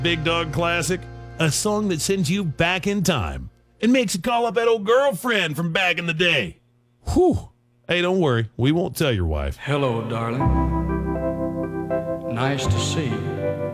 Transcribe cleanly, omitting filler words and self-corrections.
Big Dog Classic, a song that sends you back in time and makes you call up that old girlfriend from back in the day. Whew. Hey, don't worry. We won't tell your wife. Hello, darling. Nice to see you.